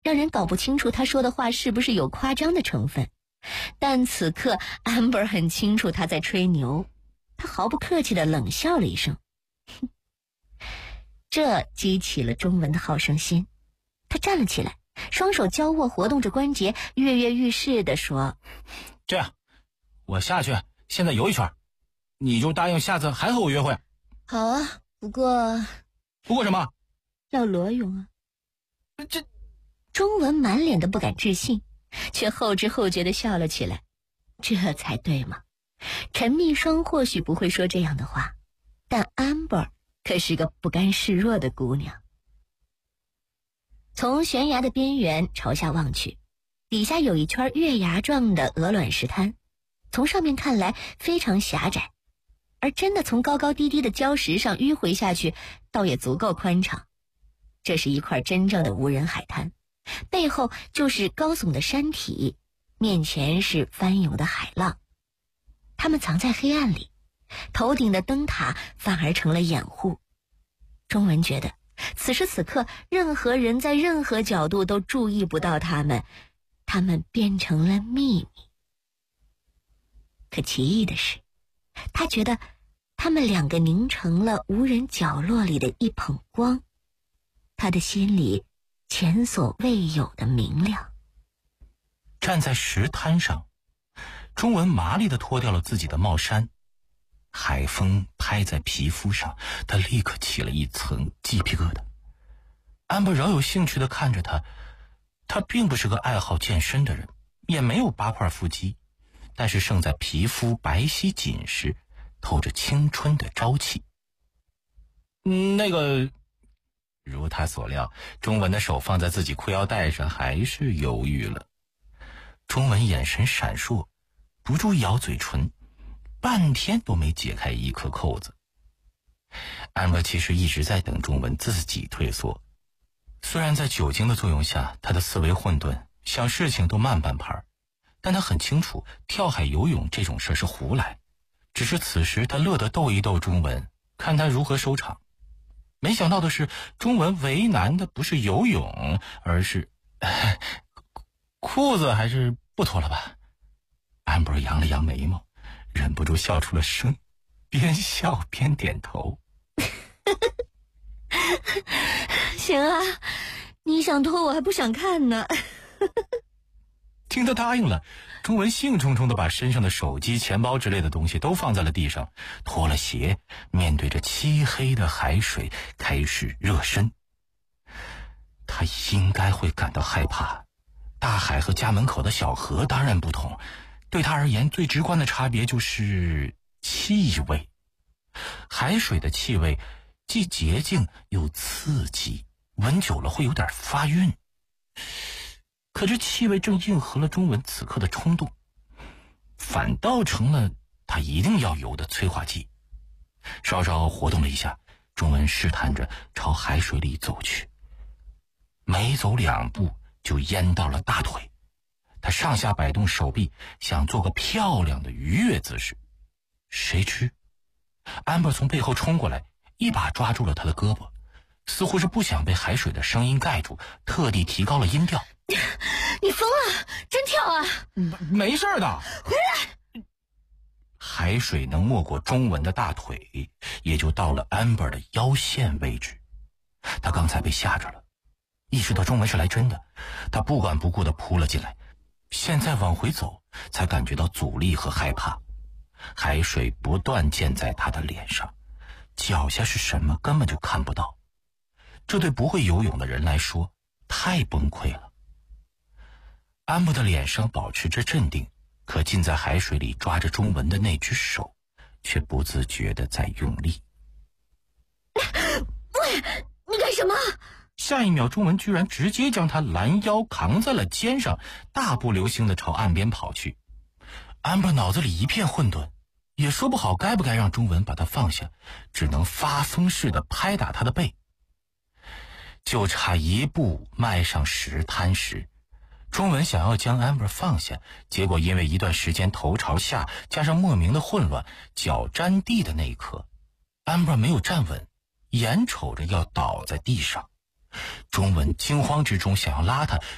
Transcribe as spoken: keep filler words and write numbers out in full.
让人搞不清楚他说的话是不是有夸张的成分。但此刻 Amber 很清楚他在吹牛，他毫不客气地冷笑了一声，这激起了钟文的好胜心。他站了起来，双手交握活动着关节，跃跃欲试地说： 这样，我下去现在游一圈，你就答应下次还和我约会。 好啊，不过不过什么？ 要裸泳啊。 这钟文满脸的不敢置信，却后知后觉地笑了起来。这才对嘛，陈秘双或许不会说这样的话，但 Amber 可是个不甘示弱的姑娘。从悬崖的边缘朝下望去，底下有一圈月牙状的鹅卵石滩，从上面看来非常狭窄，而真的从高高低低的礁石上迂回下去，倒也足够宽敞。这是一块真正的无人海滩，背后就是高耸的山体，面前是翻涌的海浪。它们藏在黑暗里，头顶的灯塔反而成了掩护。钟文觉得此时此刻任何人在任何角度都注意不到他们，他们变成了秘密。可奇异的是，他觉得他们两个凝成了无人角落里的一捧光，他的心里前所未有的明亮。 站在石滩上，钟文麻利地脱掉了自己的帽衫，海风拍在皮肤上，他立刻起了一层鸡皮疙瘩。安伯饶有兴趣地看着他，他并不是个爱好健身的人，也没有八块腹肌，但是胜在皮肤白皙紧实，透着青春的朝气。嗯，那个如他所料，钟文的手放在自己裤腰带上，还是犹豫了。钟文眼神闪烁，不住咬嘴唇，半天都没解开一颗扣子。安伯其实一直在等钟文自己退缩，虽然在酒精的作用下，他的思维混沌，想事情都慢半拍，但他很清楚跳海游泳这种事是胡来，只是此时他乐得逗一逗钟文，看他如何收场。没想到的是，钟文为难的不是游泳，而是裤子还是不脱了吧。安伯扬了扬眉毛，忍不住笑出了声，边笑边点头。 行啊，你想脱我还不想看呢。 听他答应了，钟文兴冲冲地把身上的手机、钱包之类的东西都放在了地上，脱了鞋，面对着漆黑的海水开始热身。他应该会感到害怕，大海和家门口的小河当然不同，对他而言最直观的差别就是气味。海水的气味既洁净又刺激，闻久了会有点发晕。可这气味正应和了钟文此刻的冲动，反倒成了他一定要游的催化剂。稍稍活动了一下，钟文试探着朝海水里走去，没走两步就淹到了大腿。他上下摆动手臂，想做个漂亮的鱼跃姿势，谁知安伯从背后冲过来，一把抓住了他的胳膊，似乎是不想被海水的声音盖住，特地提高了音调。 你疯了，真跳啊！ 没事的， 回来！ 海水能没过钟文的大腿，也就到了 Amber 的腰线位置。他刚才被吓着了，意识到钟文是来真的，他不管不顾地扑了进来。现在往回走，才感觉到阻力和害怕。海水不断溅在他的脸上，脚下是什么根本就看不到。这对不会游泳的人来说太崩溃了。安布的脸上保持着镇定，可浸在海水里抓着钟文的那只手却不自觉地在用力。 喂，你干什么？ 下一秒，钟文居然直接将他拦腰扛在了肩上，大步流星地朝岸边跑去。安布脑子里一片混沌，也说不好该不该让钟文把他放下，只能发疯似的拍打他的背。就差一步迈上石滩时，钟文想要将 Amber 放下，结果因为一段时间头朝下，加上莫名的混乱，脚沾地的那一刻 Amber 没有站稳，眼瞅着要倒在地上。钟文惊慌之中想要拉他，